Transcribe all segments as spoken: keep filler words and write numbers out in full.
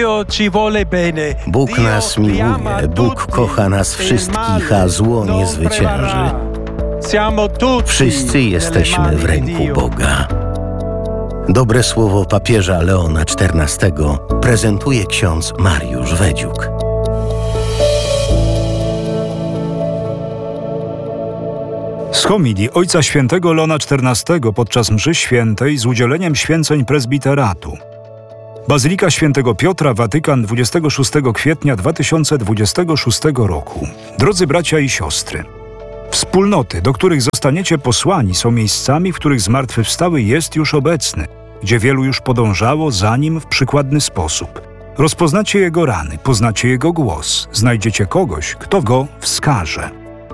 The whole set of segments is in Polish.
Bóg nas miłuje, Bóg kocha nas wszystkich, a zło nie zwycięży. Wszyscy jesteśmy w ręku Boga. Dobre słowo papieża Leona czternastego prezentuje ksiądz Mariusz Wedziuk. Z homilii Ojca Świętego Leona czternastego podczas mszy świętej z udzieleniem święceń prezbiteratu. Bazylika Świętego Piotra, Watykan, dwudziestego szóstego kwietnia dwa tysiące dwudziestego szóstego roku. Drodzy bracia i siostry, wspólnoty, do których zostaniecie posłani, są miejscami, w których zmartwychwstały jest już obecny, gdzie wielu już podążało za nim w przykładny sposób. Rozpoznacie jego rany, poznacie jego głos, znajdziecie kogoś, kto go wskaże.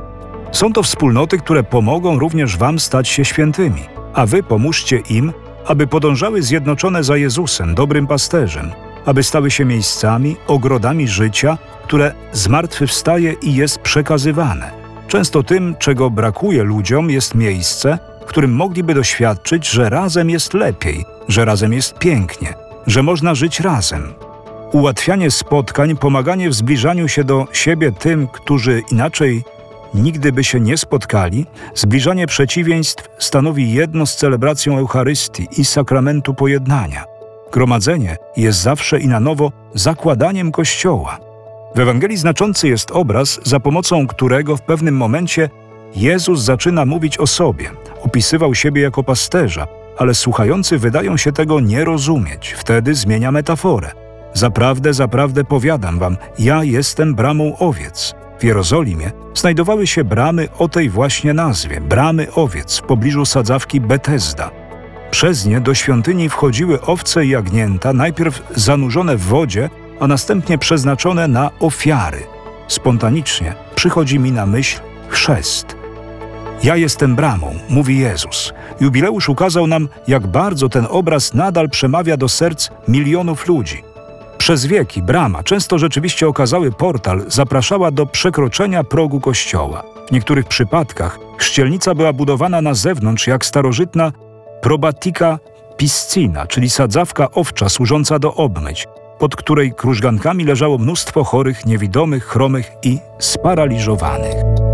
Są to wspólnoty, które pomogą również wam stać się świętymi, a wy pomóżcie im, aby podążały zjednoczone za Jezusem, dobrym pasterzem, aby stały się miejscami, ogrodami życia, które zmartwychwstaje i jest przekazywane. Często tym, czego brakuje ludziom, jest miejsce, w którym mogliby doświadczyć, że razem jest lepiej, że razem jest pięknie, że można żyć razem. Ułatwianie spotkań, pomaganie w zbliżaniu się do siebie tym, którzy inaczej nigdy by się nie spotkali, zbliżanie przeciwieństw stanowi jedno z celebracją Eucharystii i sakramentu pojednania. Gromadzenie jest zawsze i na nowo zakładaniem Kościoła. W Ewangelii znaczący jest obraz, za pomocą którego w pewnym momencie Jezus zaczyna mówić o sobie. Opisywał siebie jako pasterza, ale słuchający wydają się tego nie rozumieć. Wtedy zmienia metaforę. Zaprawdę, zaprawdę powiadam wam, ja jestem bramą owiec. W Jerozolimie znajdowały się bramy o tej właśnie nazwie, bramy owiec w pobliżu sadzawki Betesda. Przez nie do świątyni wchodziły owce i jagnięta, najpierw zanurzone w wodzie, a następnie przeznaczone na ofiary. Spontanicznie przychodzi mi na myśl chrzest. Ja jestem bramą, mówi Jezus. Jubileusz ukazał nam, jak bardzo ten obraz nadal przemawia do serc milionów ludzi. Przez wieki brama, często rzeczywiście okazały portal, zapraszała do przekroczenia progu kościoła. W niektórych przypadkach chrzcielnica była budowana na zewnątrz jak starożytna probatica piscina, czyli sadzawka owcza służąca do obmyć, pod której krużgankami leżało mnóstwo chorych, niewidomych, chromych i sparaliżowanych.